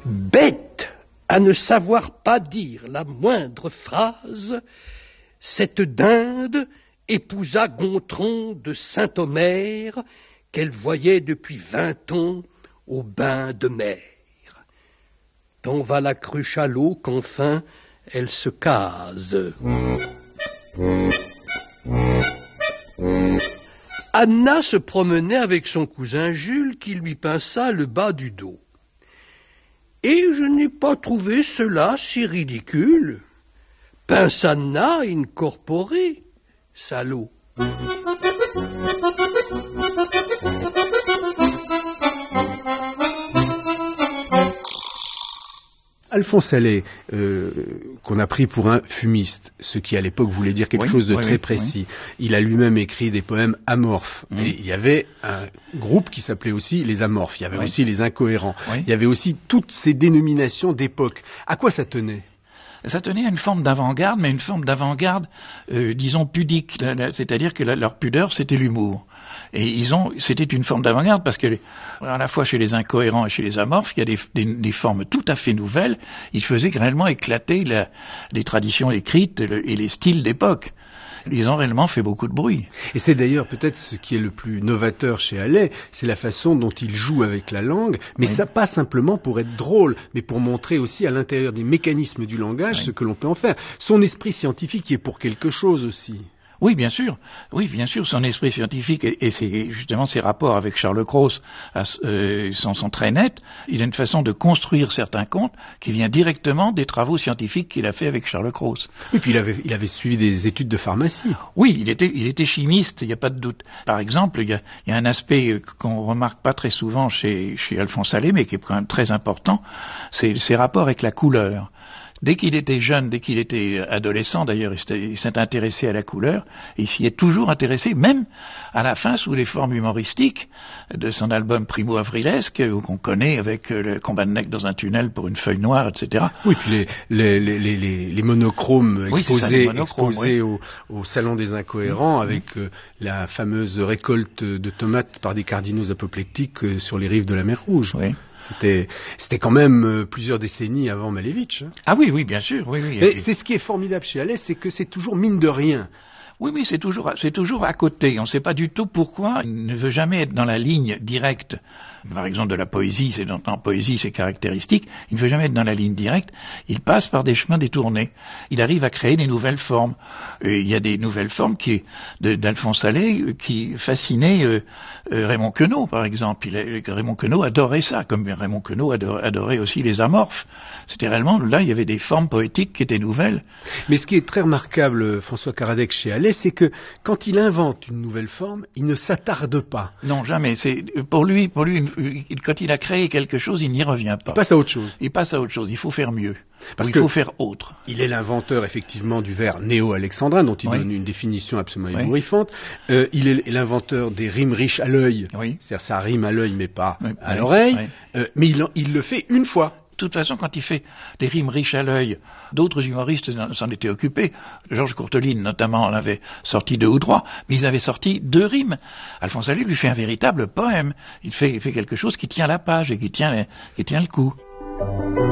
Bête à ne savoir pas dire la moindre phrase, cette dinde épousa Gontran de Saint-Omer, qu'elle voyait depuis 20 ans au bain de mer. Tant va la cruche à l'eau qu'enfin elle se case. Anna se promenait avec son cousin Jules qui lui pinça le bas du dos. Et je n'ai pas trouvé cela si ridicule. Pince Anna incorpore, salaud. Alphonse Allais, qu'on a pris pour un fumiste, ce qui à l'époque voulait dire quelque chose de très précis. Il a lui-même écrit des poèmes amorphes. Et il y avait un groupe qui s'appelait aussi les amorphes. Il y avait aussi les incohérents. Il y avait aussi toutes ces dénominations d'époque. À quoi ça tenait ? Ça tenait à une forme d'avant-garde, mais une forme d'avant-garde, disons, pudique. C'est-à-dire que leur pudeur, c'était l'humour. Et c'était une forme d'avant-garde parce que, à la fois chez les incohérents et chez les amorphes, il y a des formes tout à fait nouvelles. Ils faisaient réellement éclater les traditions écrites et les styles d'époque. Ils ont réellement fait beaucoup de bruit. Et c'est d'ailleurs peut-être ce qui est le plus novateur chez Allais, c'est la façon dont il joue avec la langue, mais ça pas simplement pour être drôle, mais pour montrer aussi à l'intérieur des mécanismes du langage ce que l'on peut en faire. Son esprit scientifique y est pour quelque chose aussi. Oui, bien sûr, son esprit scientifique et justement ses rapports avec Charles Cros sont très nets. Il a une façon de construire certains contes qui vient directement des travaux scientifiques qu'il a fait avec Charles Cros. Oui, puis il avait suivi des études de pharmacie. Oui, il était chimiste, il n'y a pas de doute. Par exemple, il y a un aspect qu'on remarque pas très souvent chez Alphonse Allais, mais qui est quand même très important, c'est ses rapports avec la couleur. Dès qu'il était jeune, dès qu'il était adolescent d'ailleurs, il s'est intéressé à la couleur, et il s'y est toujours intéressé, même à la fin sous les formes humoristiques de son album Primo Avrilesque, qu'on connaît avec le combat de Neck dans un tunnel pour une feuille noire, etc. Oui, puis les monochromes exposés au Salon des Incohérents, avec la fameuse récolte de tomates par des cardinaux apoplectiques sur les rives de la mer Rouge. Oui. C'était quand même plusieurs décennies avant Malevich. Hein. Ah oui, bien sûr. Oui. Mais c'est ce qui est formidable chez Allais, c'est que c'est toujours mine de rien. Oui, c'est toujours à côté. On ne sait pas du tout pourquoi. Il ne veut jamais être dans la ligne directe. Par exemple, de la poésie, en poésie, c'est caractéristique. Il ne veut jamais être dans la ligne directe. Il passe par des chemins détournés. Il arrive à créer des nouvelles formes. Et il y a des nouvelles formes d'Alphonse Allais qui fascinaient Raymond Queneau, par exemple. Raymond Queneau adorait ça, comme Raymond Queneau adorait aussi les amorphes. C'était réellement, là, il y avait des formes poétiques qui étaient nouvelles. Mais ce qui est très remarquable, François Karadec, chez Allais, c'est que quand il invente une nouvelle forme, il ne s'attarde pas. Non, jamais. Pour lui, quand il a créé quelque chose, il n'y revient pas. Il passe à autre chose. Il faut faire mieux. Il faut faire autre. Il est l'inventeur, effectivement, du vers néo-alexandrin, dont il donne une définition absolument ébouriffante. Il est l'inventeur des rimes riches à l'œil. Oui. C'est-à-dire, ça rime à l'œil, mais pas à l'oreille. Mais il le fait une fois. De toute façon, quand il fait des rimes riches à l'œil, d'autres humoristes s'en étaient occupés. Georges Courteline, notamment, en avait sorti 2 ou 3, mais ils avaient sorti 2 rimes. Alphonse Allais lui fait un véritable poème. Il fait quelque chose qui tient la page et qui tient le coup.